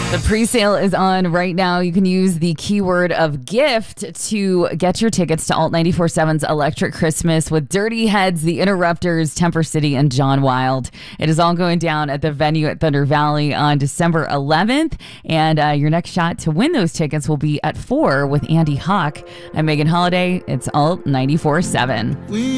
The pre-sale is on right now. You can use the keyword of gift to get your tickets to Alt 94.7's Electric Christmas with Dirty Heads, The Interrupters, Temper City, and John Wild. It is all going down at the venue at Thunder Valley on December 11th. And your next shot to win those tickets will be at 4 with Andy Hawk. I'm Megan Holiday. It's Alt 94.7.